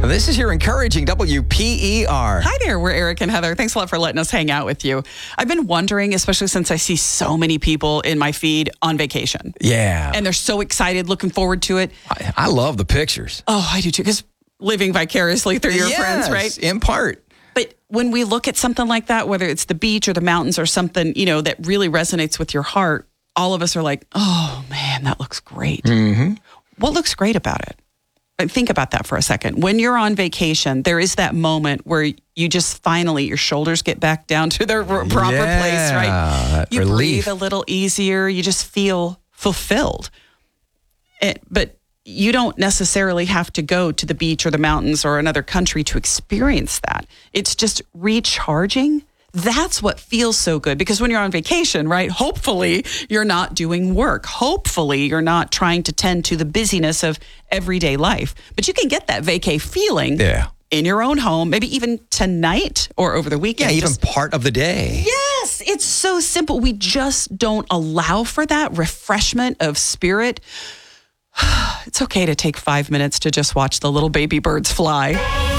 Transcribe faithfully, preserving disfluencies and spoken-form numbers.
This is your encouraging W P E R. Hi there, we're Eric and Heather. Thanks a lot for letting us hang out with you. I've been wondering, especially since I see so many people in my feed on vacation. Yeah. And they're so excited, looking forward to it. I, I love the pictures. Oh, I do too, because living vicariously through your yes, friends, right? In part. But when we look at something like that, whether it's the beach or the mountains or something, you know, that really resonates with your heart, all of us are like, oh man, that looks great. Mm-hmm. What looks great about it? Think about that for a second. When you're on vacation, there is that moment where you just finally, your shoulders get back down to their r- proper yeah, place, right? That You relief. breathe a little easier. You just feel fulfilled. It, but you don't necessarily have to go to the beach or the mountains or another country to experience that. It's just recharging. That's what feels so good, because when you're on vacation, right, hopefully you're not doing work. Hopefully you're not trying to tend to the busyness of everyday life. But you can get that vacay feeling Yeah. in your own home, maybe even tonight or over the Yeah, weekend. even Just- part of the day. Yes, it's so simple. We just don't allow for that refreshment of spirit. It's okay to take five minutes to just watch the little baby birds fly.